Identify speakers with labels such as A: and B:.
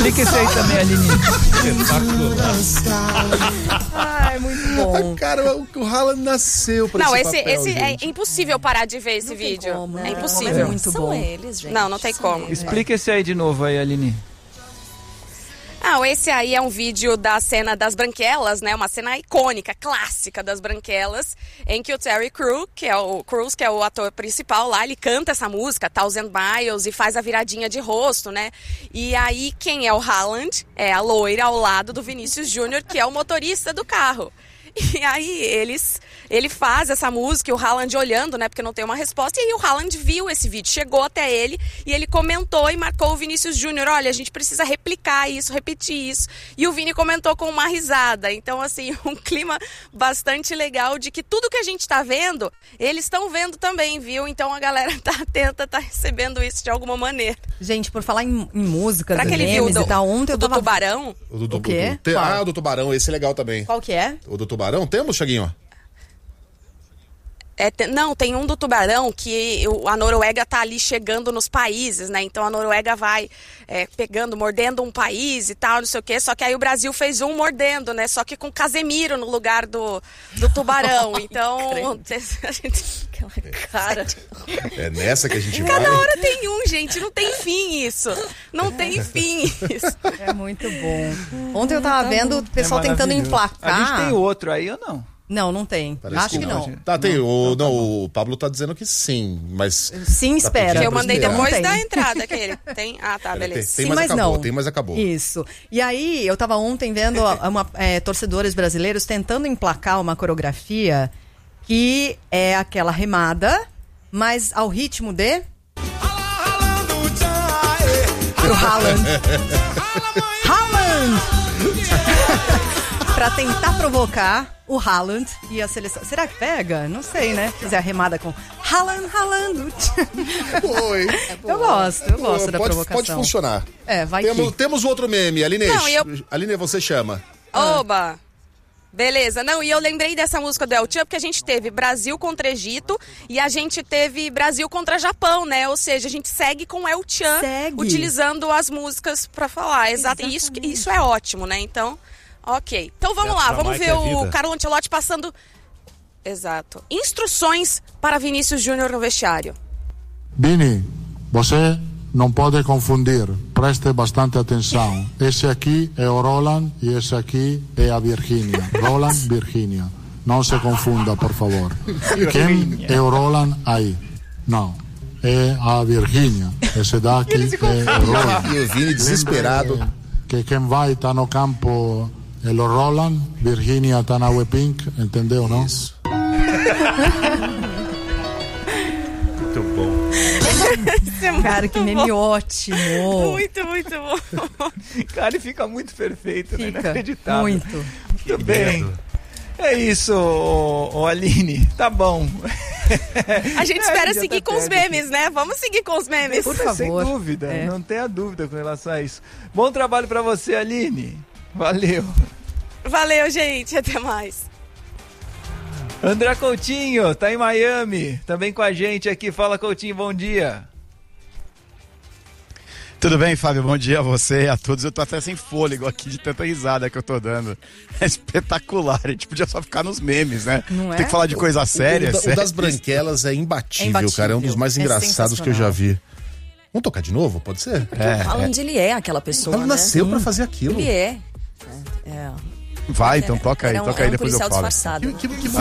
A: Explica isso aí também, Aline.
B: Ai, muito bom.
C: Cara, o Haaland nasceu pra esse papel,
D: esse é
C: gente.
D: impossível parar de ver esse vídeo.
B: Como,
D: é
B: É
D: impossível.
B: muito
E: São
B: bom.
E: eles, gente.
D: Não tem como.
A: Explica esse aí de novo aí, Aline.
D: Esse aí é um vídeo da cena das Branquelas, né? Uma cena icônica, clássica das Branquelas, em que o Terry Crews, que é o ator principal lá, ele canta essa música, Thousand Miles, e faz a viradinha de rosto, né? E aí, quem é o Haaland? É a loira ao lado do Vinícius Júnior, que é o motorista do carro. E aí ele faz essa música e o Haaland olhando, né, porque não tem uma resposta. E aí o Haaland viu esse vídeo, chegou até ele e ele comentou e marcou o Vinícius Júnior. Olha, a gente precisa replicar isso, repetir isso. E o Vini comentou com uma risada. Então, assim, um clima bastante legal de que tudo que a gente tá vendo, eles estão vendo também, viu? Então a galera tá atenta, tá recebendo isso de alguma maneira.
B: Gente, por falar em música,
D: Será que ele viu
B: memes e tal, ontem eu
D: do
B: tava...
D: tubarão?
B: O quê?
C: O do tubarão, esse é legal também.
B: Qual que é?
C: O do tubarão, temos, Chaguinho?
D: Não, tem um do tubarão que a Noruega tá ali chegando nos países, né? Então a Noruega vai mordendo um país e tal, não sei o quê. Só que aí o Brasil fez um mordendo, né? Só que com Casemiro no lugar do tubarão. Então, a gente...
E: Cara.
C: É nessa que a gente vai.
D: Cada hora tem um, gente. Não tem fim isso. Não tem fim isso.
B: É muito bom. Ontem eu tava vendo o pessoal tentando emplacar.
A: A gente tem outro aí ou não?
B: Não tem.
C: Parece
B: Acho que não.
C: Tá, tem. O Pablo tá dizendo que sim, mas...
B: Sim, espera.
D: Que eu mandei
C: esperar.
D: depois
B: Não
D: da
B: tem.
D: entrada aquele. Tem? Ah, tá, beleza.
C: Tem,
B: Sim,
C: mas
B: mas
C: acabou.
B: não.
C: Tem, mas acabou.
B: Isso. E aí, eu tava ontem vendo torcedores brasileiros tentando emplacar uma coreografia que é aquela remada, mas ao ritmo de... Pro Haaland. Haaland! Pra tentar provocar o Haaland e a seleção. Será que pega? Não sei, né? Fizer a remada com Haaland.
C: Oi.
B: Eu gosto da provocação.
C: Pode funcionar.
B: Vai
C: Temos outro meme. Aline,
D: Não,
C: Aline, você chama.
D: Oba! Beleza, e eu lembrei dessa música do El Chan porque a gente teve Brasil contra Egito e a gente teve Brasil contra Japão, né? Ou seja, a gente segue com El Chan utilizando as músicas pra falar. Exato. E isso é ótimo, né? Então, ok. Então vamos lá, vamos ver o Carlo Ancelotti passando... Exato. Instruções para Vinícius Júnior no vestiário.
F: Vini, você não pode confundir, preste bastante atenção. Esse aqui é o Roland e esse aqui é a Virgínia. Roland, Virgínia. Não se confunda, por favor. Quem é o Roland aí? Não, é a Virgínia. Esse daqui é o Roland.
C: E o Vini desesperado.
F: Que quem vai estar no campo é o Roland, Virgínia está na Wepink, entendeu, não?
C: Isso.
A: Muito bom.
B: Cara, que meme ótimo.
D: Muito bom.
A: Cara, ele fica muito perfeito, né?
B: Fica,
A: Inacreditável.
B: muito.
A: Muito bem. É isso, Aline. Tá bom.
D: A gente espera
A: já
D: seguir
A: tá
D: com os
A: perto.
D: memes, né? Vamos seguir com os memes.
B: Por
A: Sem
B: favor.
A: dúvida,
B: É.
A: não tenha dúvida com relação a isso. Bom trabalho pra você, Aline. Valeu.
D: Valeu, gente. Até mais.
A: André Coutinho, tá em Miami, também com a gente aqui. Fala, Coutinho, bom dia.
G: Tudo bem, Fábio? Bom dia a você e a todos. Eu tô até sem fôlego aqui de tanta risada que eu tô dando. É espetacular. A gente podia só ficar nos memes, né?
B: Não é?
G: Tem que falar de coisa séria.
C: O das Branquelas é imbatível, cara. É um dos mais engraçados que eu já vi. Vamos tocar de novo? Pode ser?
E: O Haaland, ele é aquela pessoa,
C: Ela
E: né?
C: nasceu pra fazer aquilo.
E: Ele é.
G: Vai, então toca aí,
E: Era um
G: depois eu
E: policial
G: falo.
E: disfarçado.
C: Que